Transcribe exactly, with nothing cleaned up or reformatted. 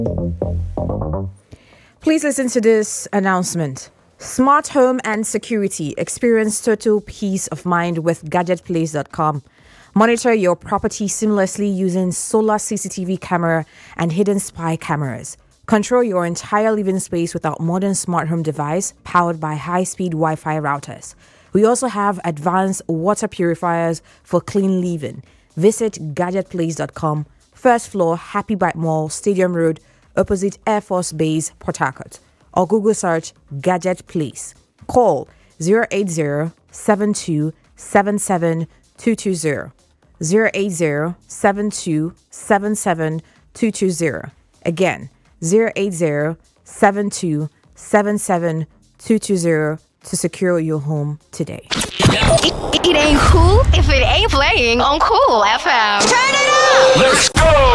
Please listen to this announcement. Smart home and security. Experience total peace of mind with gadget place dot com. Monitor your property seamlessly using solar C C T V camera and hidden spy cameras. Control your entire living space with our modern smart home device powered by high-speed Wi-Fi routers. We also have advanced water purifiers for clean living. Visit gadget place dot com, first floor, Happy Bite Mall, Stadium Road, opposite Air Force Base, Port Harcourt, or Google search Gadget Place. Call zero eight zero, seven two seven seven, two two zero, zero eight zero, seven two seven seven, two two zero. Again, zero eight zero, seven two seven seven, two two zero to secure your home today. It, it ain't cool if it ain't playing on Cool F M. Turn it up! Let's go!